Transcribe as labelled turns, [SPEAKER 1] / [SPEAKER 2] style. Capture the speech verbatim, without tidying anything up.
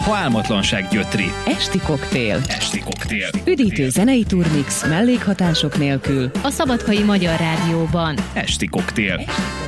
[SPEAKER 1] ha álmatlanság gyötri.
[SPEAKER 2] Esti koktél.
[SPEAKER 1] Esti koktél.
[SPEAKER 2] Üdítő zenei turmix mellékhatások nélkül.
[SPEAKER 3] A Szabadkai Magyar Rádióban.
[SPEAKER 1] Esti koktél.